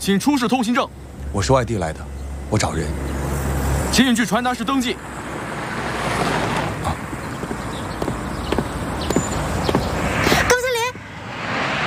请出示通行证。 我是外地来的，我找人。 请你去传达室登记。